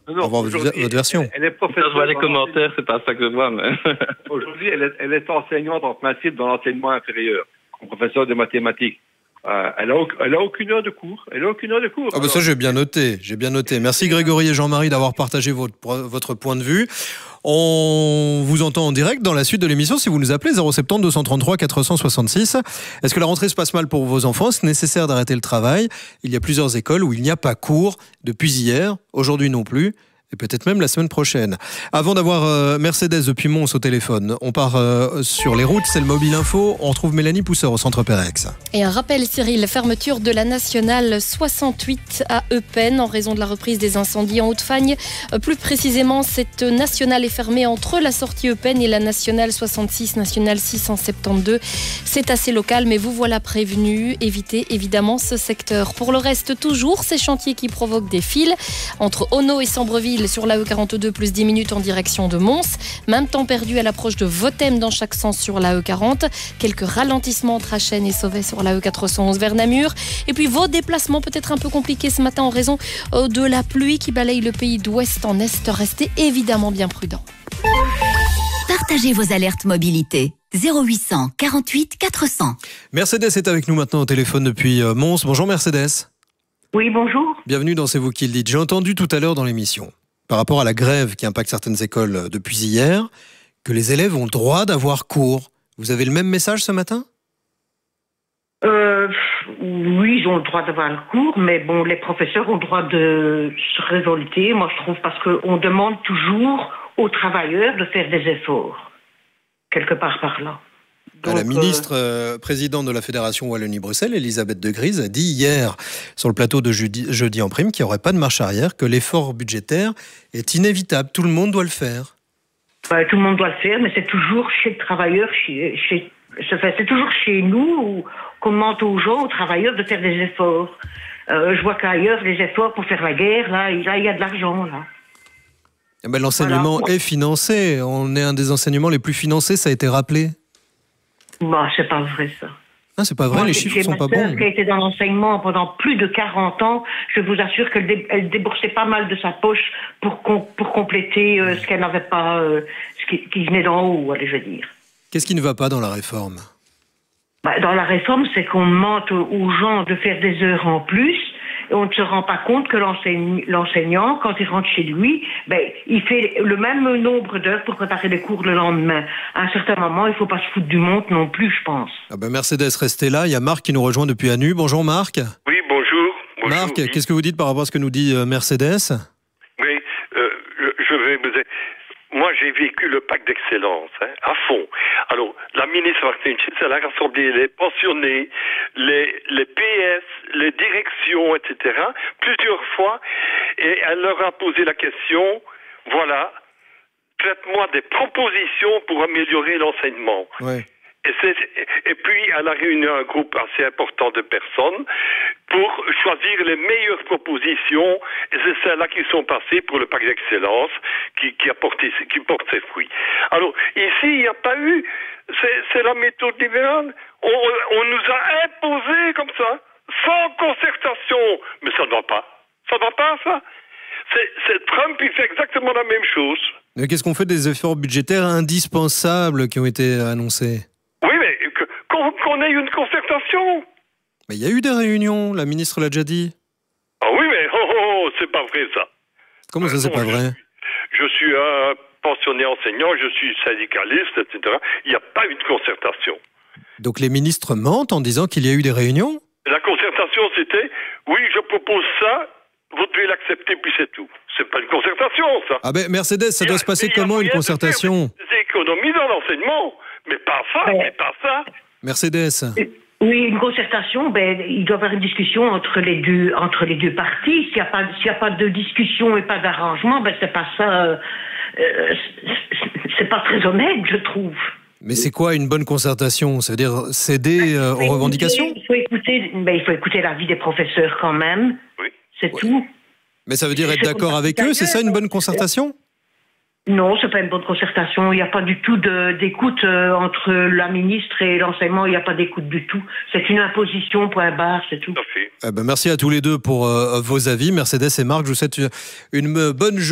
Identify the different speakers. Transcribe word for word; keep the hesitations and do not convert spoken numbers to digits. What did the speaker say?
Speaker 1: non, non,
Speaker 2: avoir votre, votre version.
Speaker 1: Elle, elle est professeure.
Speaker 3: Je vois les commentaires, c'est pas ça que je vois. Mais...
Speaker 1: Aujourd'hui, elle est, elle est enseignante en principe dans l'enseignement inférieur, comme professeure de mathématiques. Euh, elle, a, elle a aucune heure de cours. Elle a aucune heure de cours.
Speaker 2: Ah bah ça, j'ai bien noté. J'ai bien noté. Merci Grégory et Jean-Marie d'avoir partagé votre, votre point de vue. On vous entend en direct dans la suite de l'émission si vous nous appelez zéro sept zéro deux cent trente-trois quatre cent soixante-six. Est-ce que la rentrée se passe mal pour vos enfants? Est-ce nécessaire d'arrêter le travail? Il y a plusieurs écoles où il n'y a pas cours depuis hier, aujourd'hui non plus. Et peut-être même la semaine prochaine. Avant d'avoir euh, Mercedes depuis Mons au téléphone, on part euh, sur les routes, c'est le Mobile Info. On retrouve Mélanie Pousseur au centre Pérex.
Speaker 4: Et un rappel, Cyril, fermeture de la nationale soixante-huit à Eupen en raison de la reprise des incendies en Haute-Fagne. Euh, plus précisément, cette nationale est fermée entre la sortie Eupen et la nationale soixante-six, nationale six cent soixante-douze. C'est assez local, mais vous voilà prévenu. Évitez évidemment ce secteur. Pour le reste, toujours ces chantiers qui provoquent des files entre Auneau et Sambreville sur la E quarante-deux, plus dix minutes en direction de Mons. Même temps perdu à l'approche de Votem dans chaque sens sur la E quarante. Quelques ralentissements entre Achen et Sauvet sur la E quatre cent onze vers Namur. Et puis vos déplacements peut-être un peu compliqués ce matin en raison de la pluie qui balaye le pays d'ouest en est. Restez évidemment bien prudents.
Speaker 5: Partagez vos alertes mobilité. zéro huit cent quarante-huit quatre cents.
Speaker 2: Mercedes est avec nous maintenant au téléphone depuis Mons. Bonjour Mercedes.
Speaker 6: Oui, bonjour.
Speaker 2: Bienvenue dans C'est vous qui le dites. J'ai entendu tout à l'heure dans l'émission, par rapport à la grève qui impacte certaines écoles depuis hier, que les élèves ont le droit d'avoir cours. Vous avez le même message ce matin ?
Speaker 6: euh, Oui, ils ont le droit d'avoir le cours, mais bon, les professeurs ont le droit de se révolter, moi je trouve, parce qu'on demande toujours aux travailleurs de faire des efforts, quelque part par là. Donc,
Speaker 2: la ministre euh, présidente de la Fédération Wallonie-Bruxelles, Elisabeth de Gries, a dit hier sur le plateau de Jeudi, jeudi en prime qu'il n'y aurait pas de marche arrière, que l'effort budgétaire est inévitable. Tout le monde doit le faire.
Speaker 6: Bah, tout le monde doit le faire, mais c'est toujours chez le travailleur, chez, chez, c'est toujours chez nous qu'on demande aux gens, aux travailleurs, de faire des efforts. Euh, je vois qu'ailleurs, les efforts pour faire la guerre, là, là il y a de l'argent, là.
Speaker 2: Eh ben, l'enseignement voilà. est financé. On est un des enseignements les plus financés, ça a été rappelé.
Speaker 6: Bah, c'est pas vrai, ça.
Speaker 2: Ah, c'est pas vrai, Moi, les chiffres sont pas bons.
Speaker 6: Ma sœur qui a été dans l'enseignement pendant plus de quarante ans, je vous assure qu'elle dé- elle déboursait pas mal de sa poche pour, com- pour compléter euh, ce qu'elle n'avait pas, euh, ce qui, qui venait d'en haut, allez, je veux dire.
Speaker 2: Qu'est-ce qui ne va pas dans la réforme ?
Speaker 6: Bah, dans la réforme, c'est qu'on demande aux gens de faire des heures en plus, et on ne se rend pas compte que l'enseigne- l'enseignant, quand il rentre chez lui, ben, il fait le même nombre d'heures pour préparer les cours le lendemain. À un certain moment, il ne faut pas se foutre du monde non plus, je pense.
Speaker 2: Ah ben Mercedes, restez là. Il y a Marc qui nous rejoint depuis Anu. Bonjour Marc.
Speaker 7: Oui, bonjour. bonjour
Speaker 2: Marc,
Speaker 7: oui.
Speaker 2: Qu'est-ce que vous dites par rapport à ce que nous dit euh, Mercedes ?
Speaker 7: Oui, euh, je vais vous dire... Moi, j'ai vécu le pacte d'excellence, hein, à fond. Alors, la ministre Martinchitz, elle a rassemblé les pensionnés, les, les P S, les directions, et cetera, plusieurs fois, et elle leur a posé la question, voilà, faites-moi des propositions pour améliorer l'enseignement.
Speaker 2: Ouais.
Speaker 7: Et, c'est, et puis, elle a réuni un groupe assez important de personnes pour choisir les meilleures propositions. Et c'est celles-là qui sont passées pour le pacte d'excellence qui, qui, a porté, qui porte ses fruits. Alors, ici, il n'y a pas eu... C'est, c'est la méthode libérale. On, on nous a imposé comme ça, sans concertation. Mais ça ne va pas. Ça ne va pas, ça. C'est, c'est Trump, il fait exactement la même chose.
Speaker 2: Mais qu'est-ce qu'on fait des efforts budgétaires indispensables qui ont été annoncés ?
Speaker 7: Oui, mais que, qu'on, qu'on ait une concertation.
Speaker 2: Mais il y a eu des réunions, la ministre l'a déjà dit.
Speaker 7: Ah oui, mais oh, oh, oh, c'est pas vrai ça.
Speaker 2: Comment ça, c'est
Speaker 7: non,
Speaker 2: pas vrai ?
Speaker 7: Je suis, je suis un pensionné enseignant, je suis syndicaliste, et cetera. Il n'y a pas eu de concertation.
Speaker 2: Donc les ministres mentent en disant qu'il y a eu des réunions ?
Speaker 7: La concertation, c'était, oui, je propose ça, vous devez l'accepter, puis c'est tout. C'est pas une concertation, ça.
Speaker 2: Ah ben Mercedes, ça doit se passer comment, une concertation ?
Speaker 7: Des économies dans l'enseignement. Mais pas ça, ouais. mais pas ça.
Speaker 2: Mercedes.
Speaker 6: Oui, une concertation, ben, il doit y avoir une discussion entre les deux, entre les deux parties. S'il n'y a pas, s'il y a pas de discussion et pas d'arrangement, ben, c'est pas ça, euh, c'est pas très honnête, je trouve.
Speaker 2: Mais c'est quoi une bonne concertation ? Ça veut dire céder euh, aux revendications ?
Speaker 6: Il faut écouter, ben, il faut écouter l'avis des professeurs quand même.
Speaker 7: Oui.
Speaker 6: C'est
Speaker 2: ouais.
Speaker 6: tout.
Speaker 2: Mais ça veut dire être d'accord avec eux, c'est ça une bonne concertation ?
Speaker 6: Non, c'est pas une bonne concertation. Il n'y a pas du tout de, d'écoute euh, entre la ministre et l'enseignement. Il n'y a pas d'écoute du tout. C'est une imposition, point barre, c'est tout.
Speaker 2: Eh ben, merci à tous les deux pour euh, vos avis. Mercedes et Marc, je vous souhaite une, une bonne journée.